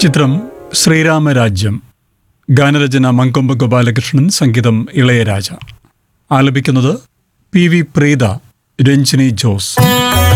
ചിത്രം ശ്രീരാമരാജ്യം. ഗാനരചന മങ്കൊമ്പ് ഗോപാലകൃഷ്ണൻ, സംഗീതം ഇളയരാജ. ആലപിക്കുന്നത് പി വി പ്രീത, രഞ്ജിനി ജോസ്.